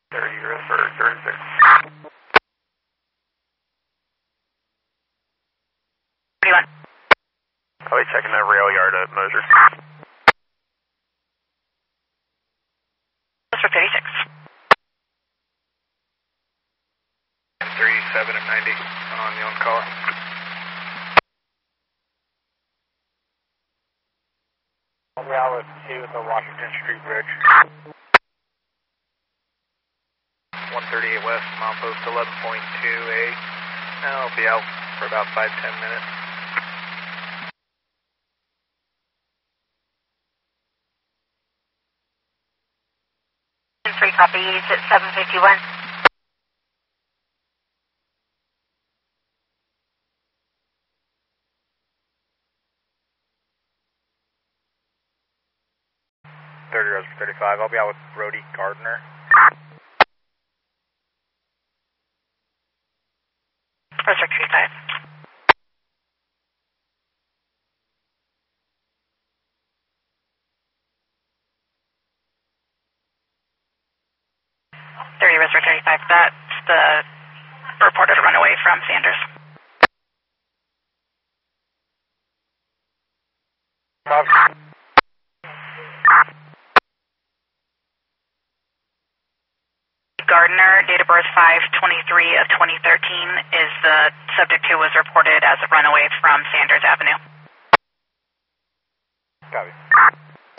30 for 36. I'll be checking the rail yard at Mosier. For 36. 37 and 90 on the on-call. Route 2 at the Washington Street Bridge. 138 West, milepost 11.2A. I'll be out for about 5-10 minutes. 3 copy, it's at 751. Rose for 35. I'll be out with Brody Gardner. Rose for 35. Rose for 35. That's the reported runaway from Sanders. Gardner, date of birth 5/23 of 2013, is the subject who was reported as a runaway from Sanders Avenue. Copy.